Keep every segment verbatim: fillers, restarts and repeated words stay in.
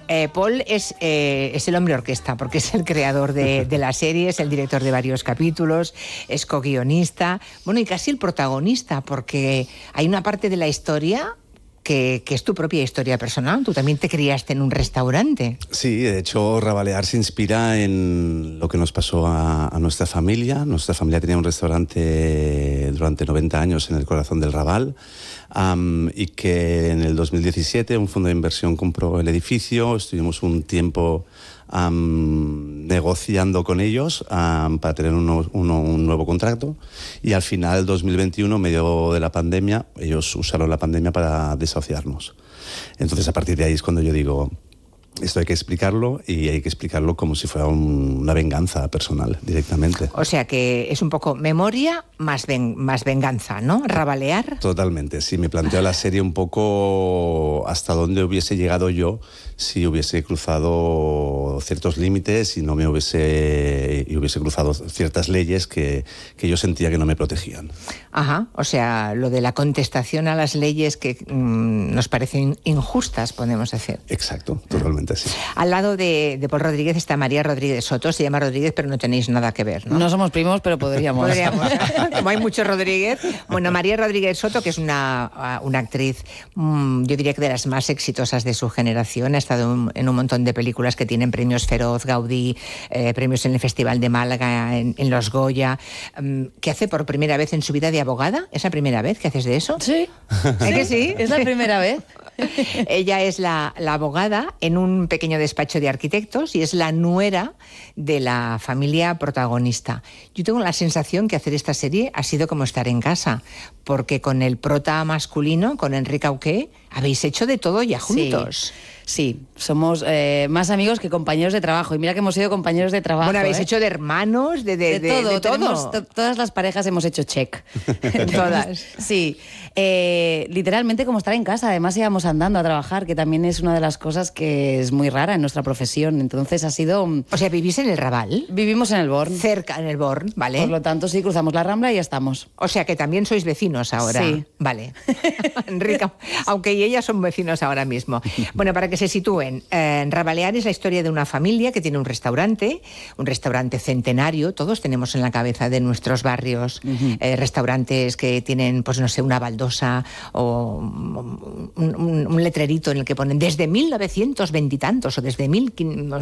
Eh, Paul es, eh, es el hombre orquesta, porque es el creador de, de la serie, es el director de varios capítulos, es co-guionista, bueno, y casi el protagonista, porque hay una parte de la historia Que, que es tu propia historia personal. Tú también te criaste en un restaurante. Sí, de hecho, Rabalear se inspira en lo que nos pasó a, a nuestra familia. Nuestra familia tenía un restaurante durante noventa años en el corazón del Raval, um, y que en el dos mil diecisiete un fondo de inversión compró el edificio. Estuvimos un tiempo Um, negociando con ellos um, para tener uno, uno, un nuevo contrato, y al final, dos mil veintiuno, en medio de la pandemia, ellos usaron la pandemia para desahuciarnos. Entonces, a partir de ahí es cuando yo digo, esto hay que explicarlo, y hay que explicarlo como si fuera un, una venganza personal directamente. O sea que es un poco memoria más, ven, más venganza, ¿no? Rabalear. Totalmente, sí. Me planteo la serie un poco hasta dónde hubiese llegado yo si hubiese cruzado ciertos límites y no me hubiese, y hubiese cruzado ciertas leyes que, que yo sentía que no me protegían. Ajá, o sea, lo de la contestación a las leyes que mmm, nos parecen injustas, podemos decir. Exacto, totalmente así. Al lado de, de Paul Rodríguez está María Rodríguez Soto. Se llama Rodríguez, pero no tenéis nada que ver, ¿no? No somos primos, pero podríamos. Podríamos. Como hay muchos Rodríguez. Bueno, María Rodríguez Soto, que es una, una actriz, mmm, yo diría que de las más exitosas de su generación. Ha estado en un montón de películas que tienen premios Feroz, Gaudí, eh, premios en el Festival de Málaga, en, en los Goya, um, que hace por primera vez en su vida de abogada. ¿Es la primera vez que haces de eso? Sí. ¿Es sí, que sí? Es la primera vez. Ella es la, la abogada en un pequeño despacho de arquitectos y es la nuera de la familia protagonista. Yo tengo la sensación que hacer esta serie ha sido como estar en casa, porque con el prota masculino, con Enrique Auqué, habéis hecho de todo ya juntos. Sí. Sí, somos eh, más amigos que compañeros de trabajo. Y mira que hemos sido compañeros de trabajo. Bueno, habéis ¿eh? hecho de hermanos, de, de, de, de todo. De todo. Tenemos, to, todas las parejas hemos hecho check. Todas. Sí. Eh, literalmente como estar en casa. Además íbamos andando a trabajar, que también es una de las cosas que es muy rara en nuestra profesión. Entonces ha sido... O sea, ¿vivís en el Raval? Vivimos en el Born. Cerca, en el Born, ¿vale? Por lo tanto, sí, cruzamos la Rambla y ya estamos. O sea, que también sois vecinos ahora. Sí. Vale. Enrique, aunque y ella son vecinos ahora mismo. Bueno, para que se sitúen... Eh, Rabalear es la historia de una familia que tiene un restaurante, un restaurante centenario. Todos tenemos en la cabeza de nuestros barrios uh-huh. eh, restaurantes que tienen, pues no sé, una baldosa o un, un, un letrerito en el que ponen desde mil novecientos veinte y tantos o desde mil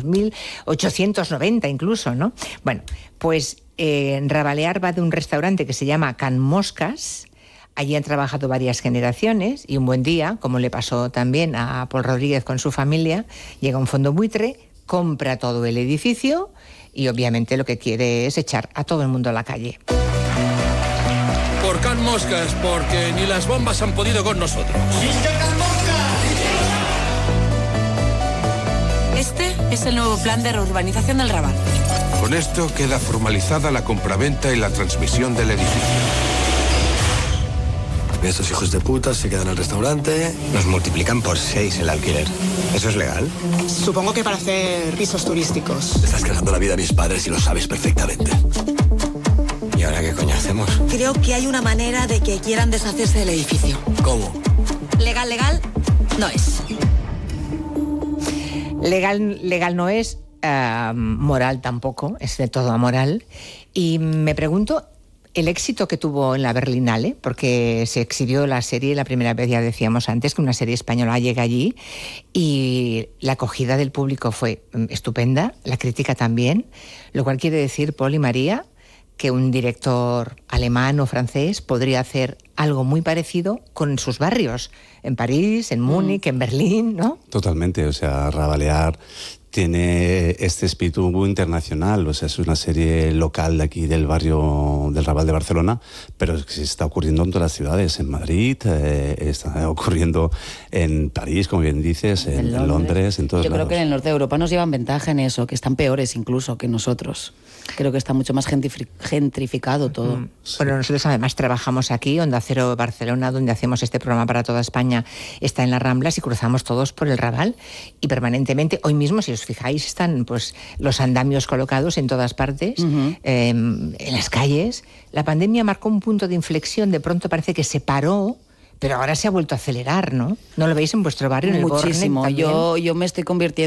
ochocientos noventa incluso, ¿no? Bueno, pues eh, Rabalear va de un restaurante que se llama Can Moscas. Allí han trabajado varias generaciones y un buen día, como le pasó también a Paul Rodríguez con su familia, llega un fondo buitre, compra todo el edificio y obviamente lo que quiere es echar a todo el mundo a la calle. Por Can Moscas, porque ni las bombas han podido con nosotros. Este es el nuevo plan de reurbanización del Raval. Con esto queda formalizada la compraventa y la transmisión del edificio. Estos hijos de puta se quedan en el restaurante. Nos multiplican por seis el alquiler. ¿Eso es legal? Supongo que para hacer pisos turísticos. Te estás cagando la vida a mis padres y lo sabes perfectamente. ¿Y ahora qué coño hacemos? Creo que hay una manera de que quieran deshacerse del edificio. ¿Cómo? Legal, legal, no es. Legal, legal no es, uh, moral tampoco, es de todo amoral. Y me pregunto... El éxito que tuvo en la Berlinale, porque se exhibió la serie la primera vez, ya decíamos antes, que una serie española llega allí, y la acogida del público fue estupenda, la crítica también, lo cual quiere decir, Paul y María, que un director alemán o francés podría hacer algo muy parecido con sus barrios, en París, en Múnich, mm. en Berlín, ¿no? Totalmente, o sea, Rabalear tiene este espíritu internacional, o sea, es una serie local de aquí del barrio del Raval de Barcelona, pero se está ocurriendo en todas las ciudades, en Madrid, eh, está ocurriendo en París, como bien dices, en, en Londres. Londres, en todos Yo lados. creo que en el norte de Europa nos llevan ventaja en eso, que están peores incluso que nosotros. Creo que está mucho más gentrificado todo. Mm. Sí. Bueno, nosotros además trabajamos aquí, Onda Cero Barcelona, donde hacemos este programa para toda España, está en las Ramblas y cruzamos todos por el Raval y permanentemente, hoy mismo, si os fijáis, están pues los andamios colocados en todas partes, uh-huh. eh, en las calles. La pandemia marcó un punto de inflexión, de pronto parece que se paró, pero ahora se ha vuelto a acelerar, ¿no? ¿No lo veis en vuestro barrio, en el Borne? Muchísimo. Yo, yo me estoy convirtiendo